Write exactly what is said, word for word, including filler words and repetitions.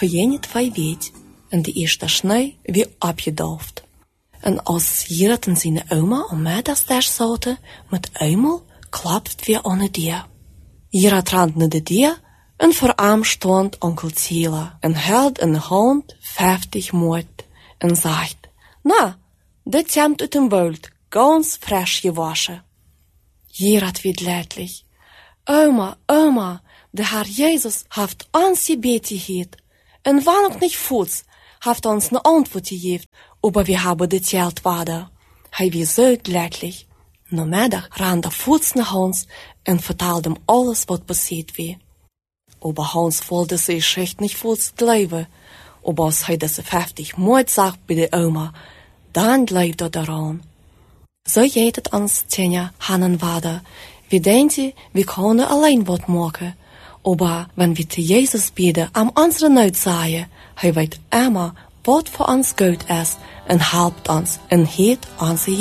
verjenen twee weet en de eerste sneeuw weer opgedolfd. En als Gerard en zijn oma om middags daar zaten, met eenmaal klapt het weer onder die. Gerard rent naar de deur en voor hem stond onkel Tila en hield in de hand vijftig moed en zegt, nou, dit komt uit een bult, ganz frisch gewaschen. Gerard werd leidlich. Oma, oma, de Herr Jezus heeft ons gebed geheerd. En wanneer ook niet voets, heeft ons een antwoord gegeven, aber we hebben dit geld waarde. Hij was zo leidlich. Namiddag rende voets naar Hans en vertelde hem alles wat passiert was. Aber Hans wollte sich echt nicht voels geloven. Aber als hij deze vijftig moed zag bij de oma, dan geloofde hij eraan. Zo geht het ons Tanja, Hannen waarde. We denken, we kunnen alleen wat maken. Aber wenn wir zu Jesus beten, am unsere Not sagen, hij weet immer, wat voor ons goed is en helpt ons en heet onze